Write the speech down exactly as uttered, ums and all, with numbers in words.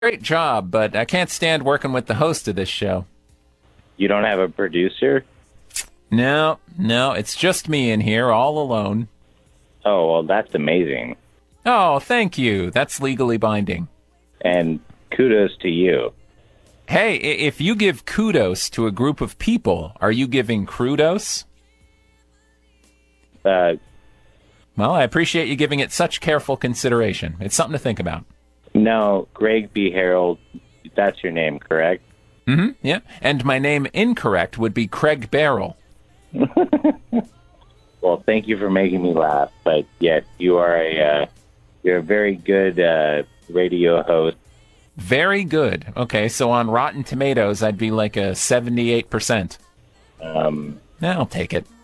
Great job, but I can't stand working with the host of this show. You don't have a producer? No, no, it's just me in here, all alone. Oh, well, that's amazing. Oh, thank you. That's legally binding. And kudos to you. Hey, if you give kudos to a group of people, are you giving crudos? Uh, well, I appreciate you giving it such careful consideration. It's something to think about. No, Greg B. Harold, that's your name, correct? Mm-hmm, yeah. And my name incorrect would be Craig Barrel. Well, thank you for making me laugh, but yet you are a uh, you're a very good uh, radio host. Very good. Okay, so on Rotten Tomatoes, I'd be like a seventy-eight percent. Um, I'll take it.